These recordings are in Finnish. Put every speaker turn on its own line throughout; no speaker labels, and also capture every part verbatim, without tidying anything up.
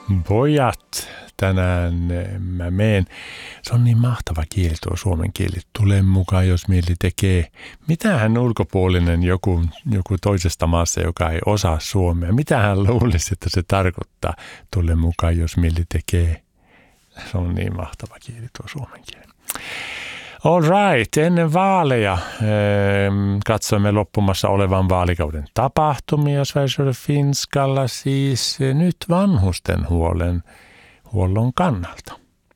Pojat, tänään mä meen. Se on niin mahtava kieli tuo suomen kieli. Tule mukaan, jos mieli tekee. Mitähän ulkopuolinen joku, joku toisesta maassa, joka ei osaa suomea, mitähän luulisi, että se tarkoittaa? Tule mukaan, jos mieli tekee. Se on niin mahtava kieli tuo suomen kieli. All right, ennen vaaleja katsoimme loppumassa olevan vaalikauden tapahtumia Sveriges Finskalla, siis nyt vanhustenhuollon huollon kannalta.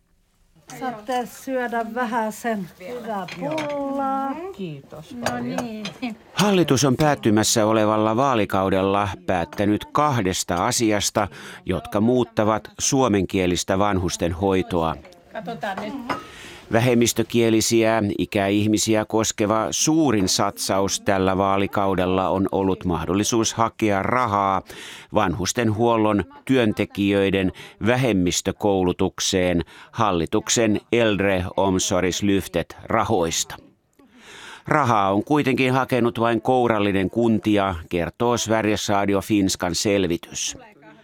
Saatte syödä vähän sen hyvää pullaa.
Kiitos.
No niin.
Hallitus on päättymässä olevalla vaalikaudella päättänyt kahdesta asiasta, jotka muuttavat suomenkielistä vanhustenhoitoa.
Katsotaan nyt.
Vähemmistökielisiä ikäihmisiä koskeva suurin satsaus tällä vaalikaudella on ollut mahdollisuus hakea rahaa vanhustenhuollon työntekijöiden vähemmistökoulutukseen hallituksen Äldreomsorgslyftet rahoista. Rahaa on kuitenkin hakenut vain kourallinen kuntia, kertoo Sveriges Radio Finskan selvitys.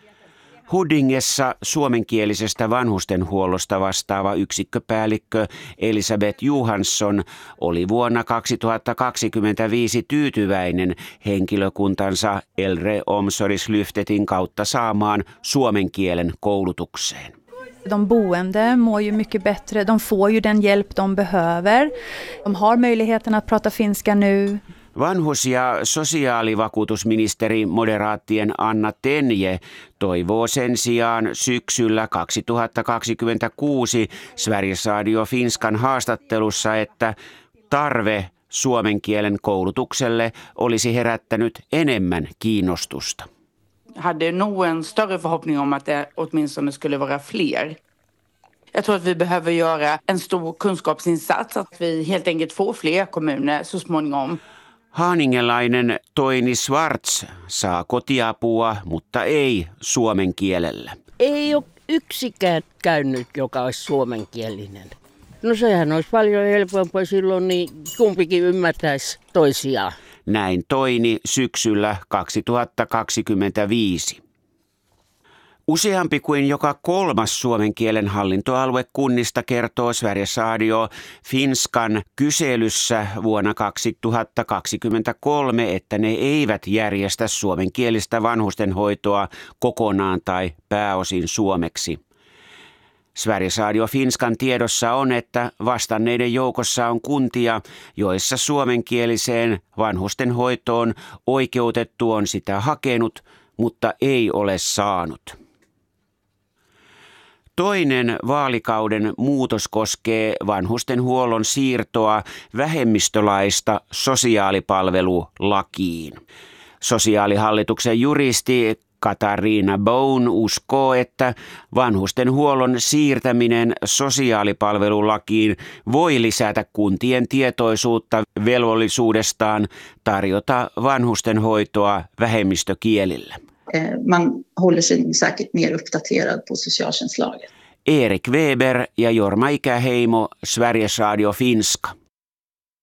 Huddingessa suomenkielisestä vanhustenhuollosta vastaava yksikköpäällikkö Elisabeth Johansson oli vuonna kaksituhattakaksikymmentäviisi tyytyväinen henkilökuntansa Äldreomsorgslyftetin kautta saamaan suomen kielen koulutukseen.
De boende mår ju mycket bättre, de får ju den hjälp de behöver. De har möjligheten att prata finska nu.
Vanhus- ja sosiaalivakuutusministeri moderaattien Anna Tenje toivoo sen sijaan syksyllä kaksituhattakaksikymmentäkuusi Sveriges Radio Finskan haastattelussa, että tarve suomen kielen koulutukselle olisi herättänyt enemmän kiinnostusta.
Hade nog en större förhoppning om att det åtminstone skulle vara fler. Jag tror att vi behöver göra en stor kunskapsinsats, att vi helt enkelt får fler kommuner så småningom.
Haaningelainen Toini Schwartz saa kotiapua, mutta ei suomen kielellä.
Ei ole yksikään käynyt, joka olisi suomenkielinen. No sehän olisi paljon helpompaa silloin, niin kumpikin ymmärtäisi toisiaan.
Näin Toini syksyllä kaksituhattakaksikymmentäviisi. Useampi kuin joka kolmas suomen kielen hallintoalue kunnista kertoo Sveriges Radio Finskan kyselyssä vuonna kaksituhattakaksikymmentäkolme, että ne eivät järjestä suomenkielistä vanhustenhoitoa kokonaan tai pääosin suomeksi. Sveriges Radio Finskan tiedossa on, että vastanneiden joukossa on kuntia, joissa suomenkieliseen vanhustenhoitoon oikeutettu on sitä hakenut, mutta ei ole saanut. Toinen vaalikauden muutos koskee vanhustenhuollon siirtoa vähemmistölaista sosiaalipalvelulakiin. Sosiaalihallituksen juristi Katariina Bone uskoo, että vanhustenhuollon siirtäminen sosiaalipalvelulakiin voi lisätä kuntien tietoisuutta velvollisuudestaan tarjota vanhustenhoitoa vähemmistökielillä.
Man håller sig säkert mer uppdaterad på socialtjänstlagen.
Erik Weber ja Jorma Ikäheimo, Sveriges Radio Finska.